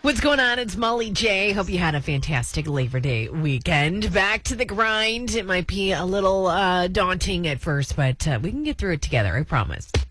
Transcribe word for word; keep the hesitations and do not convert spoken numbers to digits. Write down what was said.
What's going on? It's Molly J. Hope you had a fantastic Labor Day weekend. Back to the grind. It might be a little uh, daunting at first, but uh, we can get through it together, I promise.